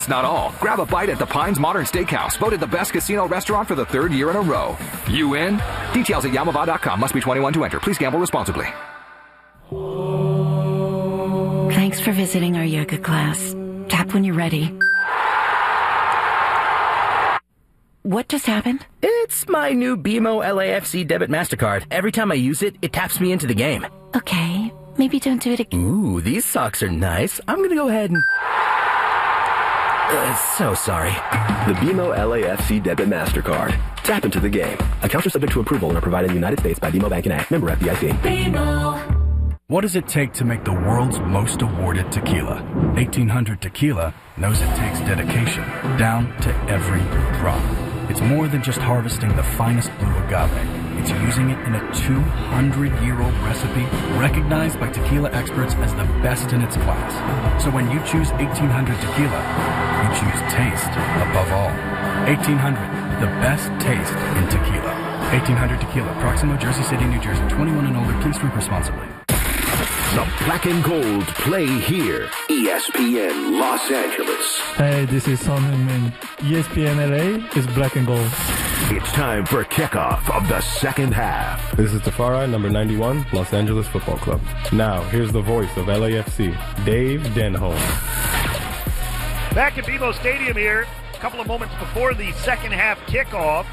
It's not all. Grab a bite at the Pines Modern Steakhouse, voted the best casino restaurant for the 3rd year in a row. You in? Details at Yamava.com. Must be 21 to enter. Please gamble responsibly. Thanks for visiting our yoga class. Tap when you're ready. What just happened? It's my new BMO LAFC debit MasterCard. Every time I use it, it taps me into the game. Okay, maybe don't do it again. Ooh, these socks are nice. I'm gonna go ahead and... so sorry. The BMO LAFC debit MasterCard. Tap into the game. Accounts are subject to approval and are provided in the United States by BMO Bank and Act. Member FDIC. BMO. What does it take to make the world's most awarded tequila? 1800 Tequila knows it takes dedication down to every drop. It's more than just harvesting the finest blue agave. It's using it in a 200-year-old recipe recognized by tequila experts as the best in its class. So when you choose 1800 Tequila, you choose taste above all. 1800, the best taste in tequila. 1800 Tequila, Proximo, Jersey City, New Jersey. 21 and older. Please drink responsibly. The Black and Gold play here. ESPN Los Angeles. Hey, this is Son Heung-min. ESPN LA is Black and Gold. It's time for kickoff of the second half. This is Tafari, number 91, Los Angeles Football Club. Now, here's the voice of LAFC, Dave Denholm. Back at BMO Stadium here, a couple of moments before the second half kickoff.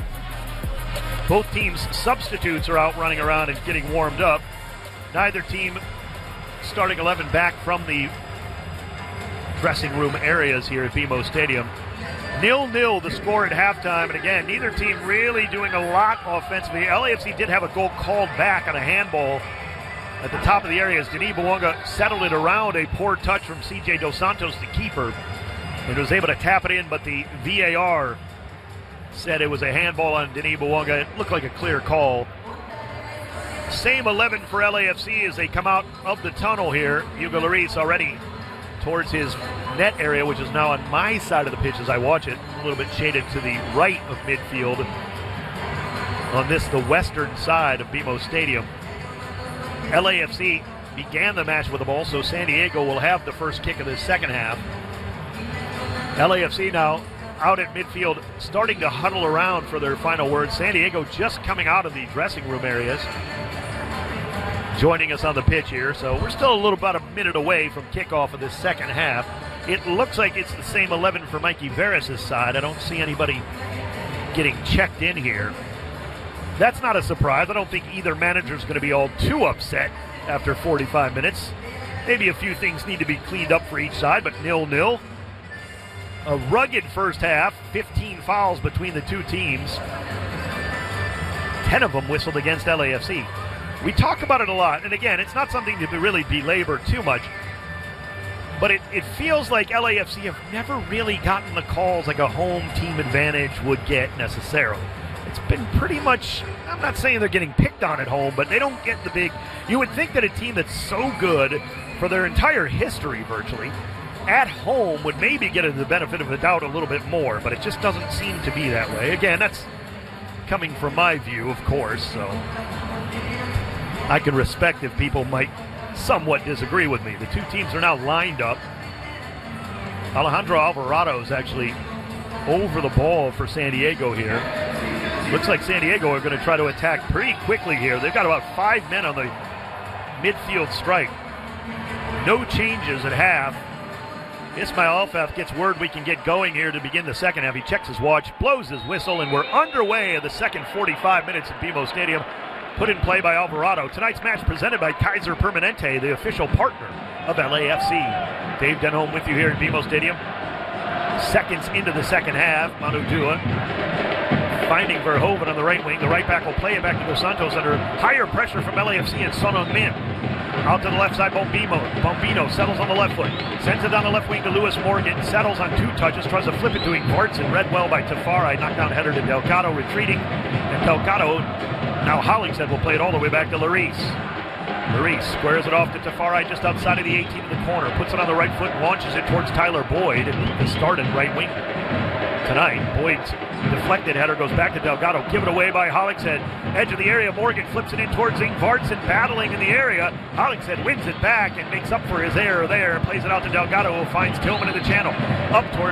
Both teams' substitutes are out running around and getting warmed up. Neither team starting 11 back from the dressing room areas here at BMO Stadium. 0-0 the score at halftime, and again, neither team really doing a lot offensively. LAFC did have a goal called back on a handball at the top of the area as Denis Bouanga settled it around a poor touch from CJ Dos Santos, the keeper, and was able to tap it in, but the VAR said it was a handball on Denis Bouanga. It looked like a clear call. Same 11 for LAFC as they come out of the tunnel here. Hugo Lloris already towards his net area, which is now on my side of the pitch as I watch it, a little bit shaded to the right of midfield on this, the western side of BMO Stadium. LAFC began the match with the ball, so San Diego will have the first kick of the second half. LAFC now out at midfield, starting to huddle around for their final words. San Diego just coming out of the dressing room areas, joining us on the pitch here. So we're still about a minute away from kickoff of this second half. It looks like it's the same 11 for Mikey Veras' side. I don't see anybody getting checked in here. That's not a surprise. I don't think either manager's going to be all too upset after 45 minutes. Maybe a few things need to be cleaned up for each side, but 0-0. A rugged first half, 15 fouls between the two teams. 10 of them whistled against LAFC. We talk about it a lot, and again, it's not something to really belabor too much, but it feels like LAFC have never really gotten the calls like a home team advantage would get necessarily. It's been pretty much, I'm not saying they're getting picked on at home, but they don't get the big, you would think that a team that's so good for their entire history virtually, at home would maybe get the benefit of the doubt a little bit more, but it just doesn't seem to be that way. Again, that's coming from my view, of course, so I can respect if people might somewhat disagree with me. The two teams are now lined up. Alejandro Alvarado is actually over the ball for San Diego here. Looks like San Diego are going to try to attack pretty quickly here. They've got about 5 men on the midfield stripe. No changes at half. Ismail Alfaf gets word we can get going here to begin the second half. He checks his watch, blows his whistle, and we're underway in the second 45 minutes at BMO Stadium. Put in play by Alvarado. Tonight's match presented by Kaiser Permanente, the official partner of LAFC. Dave Denholm with you here at BMO Stadium. Seconds into the second half, Manu Dua finding Verhoeven on the right wing. The right back will play it back to Dos Santos under higher pressure from LAFC and Son Heung-min. Out to the left side, Bombino settles on the left foot. Sends it down the left wing to Lewis Morgan. Settles on 2 touches. Tries to flip it to Ingvarts and read well by Tafari. Knockdown header to Delgado, retreating. And Delgado, now Hollingshead will play it all the way back to Lloris. Maurice squares it off to Tafari just outside of the 18 in the corner. Puts it on the right foot and launches it towards Tyler Boyd, the starting right wing tonight. Boyd's deflected header goes back to Delgado. Given away by Hollingshead. Edge of the area. Morgan flips it in towards Ingvartsen, battling in the area. Hollingshead wins it back and makes up for his error there. Plays it out to Delgado, who finds Tillman in the channel. Up towards